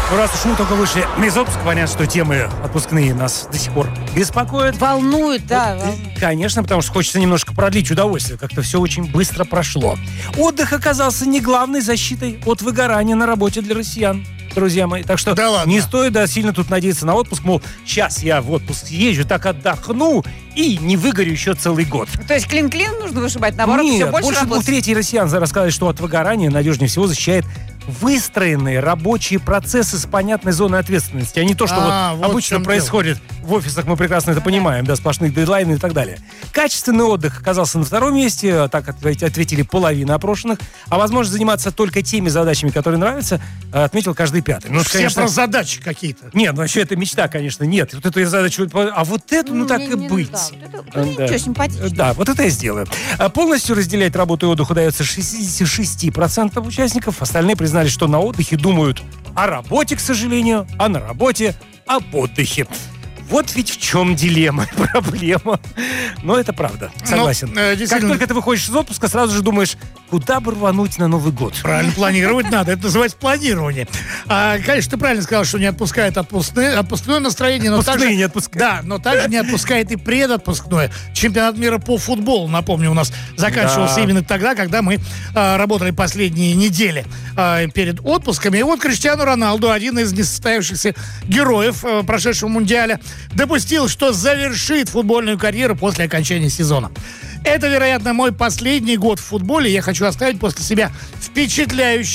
Ну, раз уж мы только вышли из отпуска, понятно, что темы отпускные нас до сих пор беспокоят. Волнует, да. Конечно, потому что хочется немножко продлить удовольствие. Как-то все очень быстро прошло. Отдых оказался не главной защитой от выгорания на работе для россиян, друзья мои. Так что не стоит сильно тут надеяться на отпуск. Мол, сейчас я в отпуск езжу, так отдохну и не выгорю еще целый год. То есть клин-клин нужно вышибать, наоборот, Нет, все больше работать? Больше 2/3 россиян рассказывают, что от выгорания надежнее всего защищает выстроенные рабочие процессы с понятной зоной ответственности, а не то, что вот обычно происходит в офисах, мы прекрасно это понимаем, да, сплошные дедлайны и так далее. Качественный отдых оказался на втором месте, так ответили половина опрошенных, а возможность заниматься только теми задачами, которые нравятся, отметил каждый пятый. Ну, все конечно, про задачи какие-то. Нет, вообще это мечта, конечно, нет. Вот эту я задачу, а вот эту, ну так и быть. Ничего, симпатично. Да, вот это я сделаю. Полностью разделять работу и отдых удается 66% участников, остальные признали, что на отдыхе думают о работе, к сожалению, а на работе об отдыхе. Вот ведь в чем дилемма, проблема. Но это правда, согласен. Как только ты выходишь из отпуска, сразу же думаешь, куда бы рвануть на Новый год. Правильно, планировать надо. Это называется планирование. Конечно, ты правильно сказал, что не отпускает отпускное настроение. Но также, не отпускает. Да, но также не отпускает и предотпускное. Чемпионат мира по футболу, напомню, у нас заканчивался именно тогда, когда мы работали последние недели перед отпусками. И вот Криштиану Роналду, один из несостоявшихся героев прошедшего Мундиаля, допустил, что завершит футбольную карьеру после окончания сезона. Это, вероятно, мой последний год в футболе. Я хочу оставить после себя впечатляющий